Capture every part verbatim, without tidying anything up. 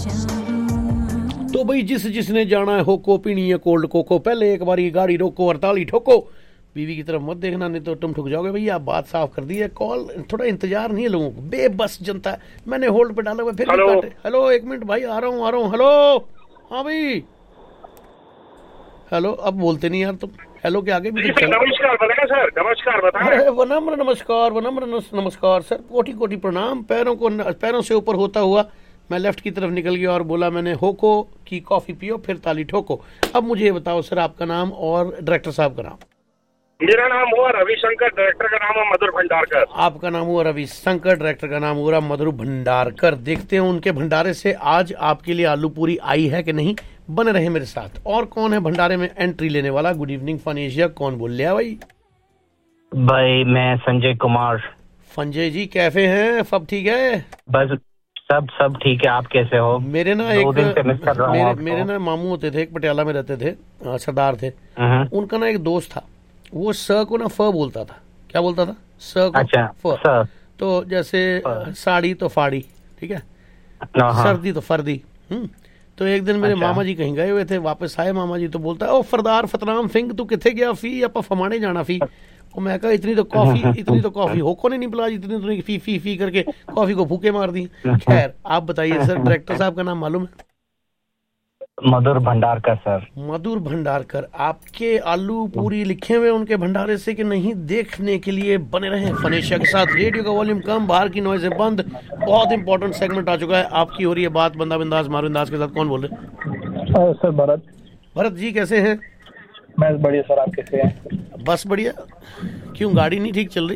तो भाई जिस जिसने जाना है होको पीनी है कोल्ड कोको, पहले एक बार ये गाड़ी रोको और ताली ठोको। बीवी की तरफ मत देखना नहीं तो तुम ठुक जाओगे। भैया बात साफ कर दी है, कॉल थोड़ा इंतजार नहीं है लोगों को, बेबस जनता है। मैंने होल्ड पे डाला हुआ फिर भी काटे। हेलो एक मिनट भाई, आ रहा हूँ आ रहा हूँ। हेलो हाँ भाई, हेलो अब बोलते नहीं यार तुम। हेलो के आगे भी तो नमस्कार बताएं सर, नमस्कार बताएं। वनम्र नमस्कार, वनम्र नमस्कार सर, कोटि कोटि प्रणाम। पैरों को पैरों से ऊपर होता हुआ मैं लेफ्ट की तरफ निकल गया और बोला मैंने होको की कॉफी पियो फिर ताली ठोको। अब मुझे ये बताओ सर, आपका नाम और डायरेक्टर साहब का नाम। मेरा नाम हुआ रविशंकर, डायरेक्टर का नाम है मधुर भंडारकर। आपका नाम हुआ रविशंकर, डायरेक्टर का नाम हुआ मधुर भंडारकर। देखते हैं उनके भंडारे से आज आपके लिए आलू पूरी आई है कि नहीं। बने रहे मेरे साथ। और कौन है भंडारे में एंट्री लेने वाला? गुड इवनिंग फन एशिया, कौन बोल लिया भाई? भाई मैं संजय कुमार। संजय जी कैफे हैं, सब ठीक है? बस सब सब ठीक है, आप कैसे हो? मेरे ना एक मेरे, मेरे ना मामू होते थे, एक पटियाला में रहते थे, सरदार थे। उनका ना एक दोस्त था, वो स को ना फ बोलता था। क्या बोलता था? स को अच्छा, फ। तो जैसे साड़ी तो फाड़ी, ठीक है, सर्दी तो फर्दी। हम्म तो एक दिन मेरे अच्छा। मामा जी कहीं गए हुए थे, वापस आए मामा जी तो बोलता है ओ फरदार फतराम सिंह तू किथे गया फी आप फमाने जाना फी। और मैं कहा इतनी तो कॉफी इतनी तो कॉफी होको ने नहीं पिला, इतनी तो फी फी फी करके कॉफी को फूके मार दी। खैर आप बताइए सर, डायरेक्टर साहब का नाम मालूम है? मधुर भंडारकर सर। मधुर भंडारकर। आपके आलू पूरी लिखे हुए उनके भंडारे से कि नहीं, देखने के लिए बने रहे फन एशिया के साथ। रेडियो का वॉल्यूम कम, बाहर की नॉइज़ बंद। बहुत इंपॉर्टेंट सेगमेंट आ चुका है, आपकी हो रही है बात बंदा बिंदास मारो बिंदास के साथ। कौन बोल रहे? सर भरत। भरत जी कैसे हैं? मैं बढ़िया सर, आप कैसे हैं? बस बढ़िया। क्यों गाड़ी नहीं ठीक चल रही?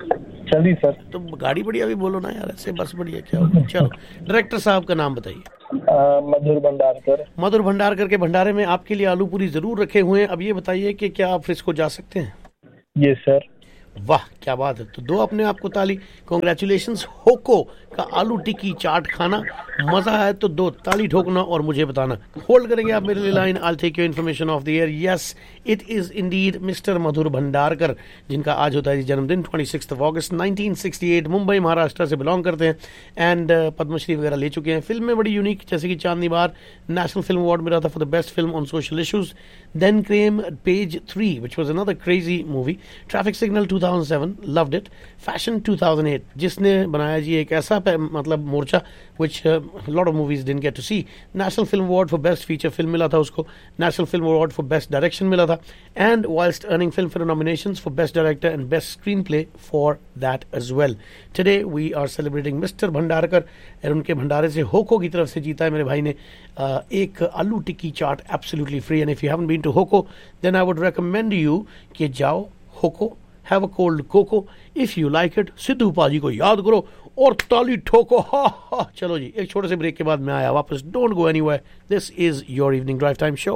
चल रही सर। तो गाड़ी बढ़िया भी बोलो ना यार, ऐसे बस बढ़िया क्या होगा। चलो डायरेक्टर साहब का नाम बताइए। मधुर भंडारकर। मधुर भंडारकर के भंडारे में आपके लिए आलू पूरी जरूर रखे हुए हैं। अब ये बताइए कि क्या आप फ्रिस्को जा सकते हैं? ये सर। वाह क्या बात है। तो दो अपने आप को ताली। कॉन्ग्रेचुलेशंस। होको का आलू टिक्की चाट खाना, मजा है तो दो ताली ठोकना और मुझे बताना। होल्ड करेंगे आप मेरे लिए line. I will take your information of the air. Yes it is Indeed mister मधुर भंडारकर, जिनका आज होता है जन्मदिन छब्बीस अगस्त nineteen sixty eight. Mumbai Maharashtra से बिलोंग करते हैं एंड पद्मश्री वगैरह ले चुके हैं। फिल्म में बड़ी यूनिक, जैसे कि चांदनी बार नेशनल फिल्म अवार्ड मिला था for the best film on social issues. Then cream page three which was another crazy movie. Traffic signal two thousand seven, loved it. Fashion two thousand eight, जिसने बनाया जी एक ऐसा मतलब मोर्चा which uh, a lot of movies didn't get to see. National Film Award for Best Feature Film मिला था उसको. National Film Award for Best Direction मिला था. And whilst earning Filmfare nominations for Best Director and Best Screenplay for that as well. Today we are celebrating Mister Bhandarkar और उनके भंडारे से होको की तरफ से जीता है मेरे भाई ने uh, एक आलू टिक्की चाट absolutely free. And if you haven't been to Hoko, then I would recommend you कि जाओ Hoko, have a cold cocoa. If you like it, Sidhu paaji को याद करो और ताली ठोको। हा हा। चलो जी एक छोटे से ब्रेक के बाद मैं आया वापस। Don't go anywhere, this is your evening drive time show.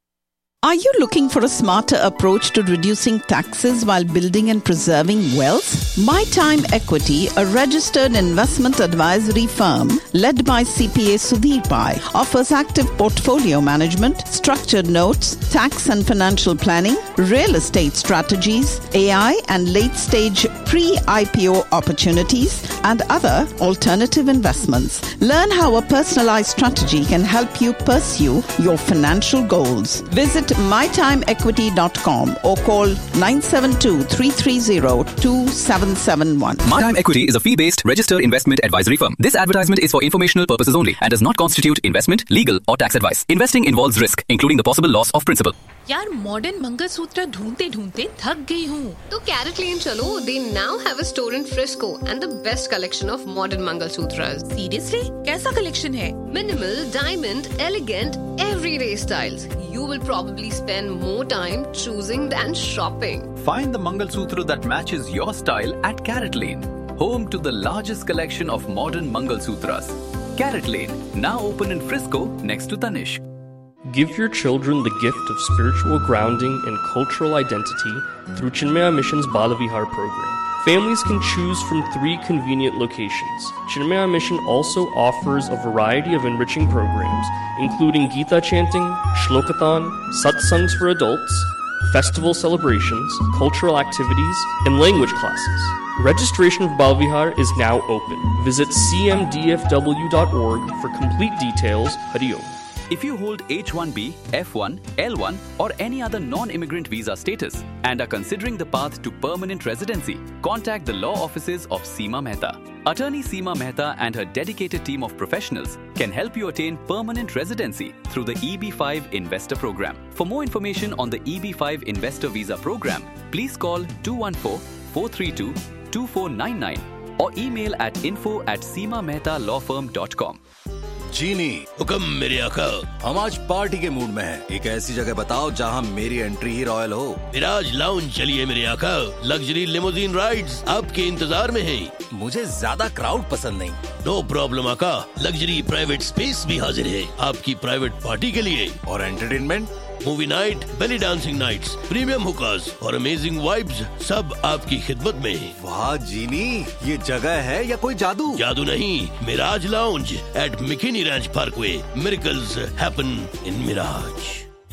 Are you looking for a smarter approach to reducing taxes while building and preserving wealth? My Time Equity, a registered investment advisory firm led by C P A Sudhir Pai, offers active portfolio management, structured notes, tax and financial planning, real estate strategies, A I and late-stage pre-I P O opportunities, and other alternative investments. Learn how a personalized strategy can help you pursue your financial goals. Visit my time equity dot com or call nine seven two, three three zero, two seven seven one. My Time Equity is a fee-based registered investment advisory firm. This advertisement is for informational purposes only and does not constitute investment, legal or tax advice. Investing involves risk, including the possible loss of principal. यार modern mangalsutra ढूंढते ढूंढते थक गई हूँ। तो carat लेन चलो। They now have a store in Frisco and the best collection of modern Mangalsutras. Seriously? कैसा collection है? Minimal, diamond, elegant, everyday styles. You will probably spend more time choosing than shopping. Find the Mangalsutra that matches your style at Carrot Lane, home to the largest collection of modern Mangalsutras. Carrot Lane, now open in Frisco next to Tanishq. Give your children the gift of spiritual grounding and cultural identity through Chinmaya Mission's Balavihar program. Families can choose from three convenient locations. Chinmaya Mission also offers a variety of enriching programs, including Gita chanting, Shlokathon, satsangs for adults, festival celebrations, cultural activities, and language classes. Registration for Balvihar is now open. Visit c m d f w dot org for complete details. Hari Om. If you hold H one B, F one, L one or any other non-immigrant visa status and are considering the path to permanent residency, contact the law offices of Seema Mehta. Attorney Seema Mehta and her dedicated team of professionals can help you attain permanent residency through the E B five Investor Program. For more information on the E B five Investor Visa Program, please call two one four, four three two, two four nine nine or email at info at seema mehta law firm dot com. जीनी हुक्म मेरे आका, हम आज party के mood में हैं। एक ऐसी जगह बताओ जहां मेरी एंट्री ही रॉयल हो। मिराज लाउंज चलिए मेरे आका, लग्जरी लिमोजीन राइड्स आपके इंतजार में है। मुझे ज्यादा क्राउड पसंद नहीं। नो प्रॉब्लम आका, लग्जरी प्राइवेट स्पेस भी हाजिर है आपकी प्राइवेट पार्टी के लिए। और entertainment, movie night, belly dancing nights, premium हुकास और अमेजिंग वाइब्स सब आपकी खिदमत में है। वाह जीनी, ये जगह है या कोई जादू? जादू नहीं, Miraj lounge eight मिकिनी ranch Parkway. Miracles happen in Miraj.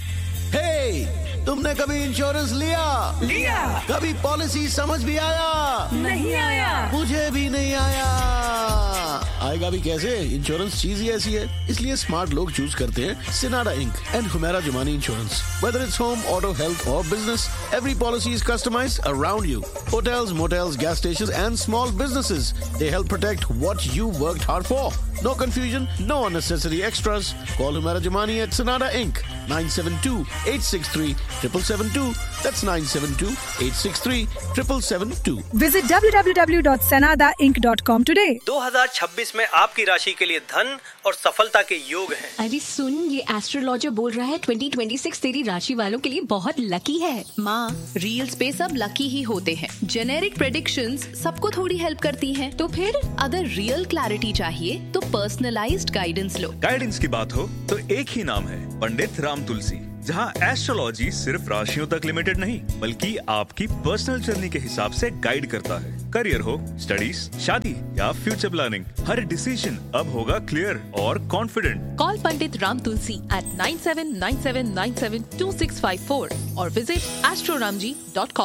हे, तुमने कभी इंश्योरेंस लिया? लिया। कभी पॉलिसी समझ भी आया? नहीं आया। मुझे भी नहीं आया। आएगा भी कैसे? इंश्योरेंस चीज ही ऐसी है, इसलिए स्मार्ट लोग चूज करते हैं सिनाडा ink and Humera Jumani insurance. Whether it's home, auto, health or business, every policy is customized around you. Hotels, motels, gas stations and small businesses, they help protect what you worked hard for. No confusion, no unnecessary extras. Call Humera Jumani at Sonata Incorporated. nine seven two, eight six three, seven seven seven two. That's nine seven two, eight six three, seven seven seven two. Visit w w w dot sanada inc dot com today. दो हज़ार छब्बीस में आपकी राशि के लिए धन और सफलता के योग हैं। अरे सुन, ये एस्ट्रोलॉजर बोल रहा है ट्वेंटी ट्वेंटी सिक्स तेरी राशि वालों के लिए बहुत लकी है। माँ, रील्स पे सब लकी ही होते हैं। जेनेरिक प्रेडिक्शंस सबको थोड़ी हेल्प करती हैं। तो फिर अगर रियल क्लैरिटी चाहिए तो पर्सनलाइज्ड गाइडेंस लो। गाइडेंस की बात हो तो एक ही नाम है, पंडित राम तुलसी, जहां एस्ट्रोलॉजी सिर्फ राशियों तक लिमिटेड नहीं बल्कि आपकी पर्सनल जर्नी के हिसाब से गाइड करता है। करियर हो, स्टडीज, शादी या फ्यूचर प्लानिंग, हर डिसीजन अब होगा क्लियर और confident. Call Pandit Ram Tulsi eight nine seven nine seven nine seven to six five four और विजिट एस्ट्रोरामजी डॉट कॉम।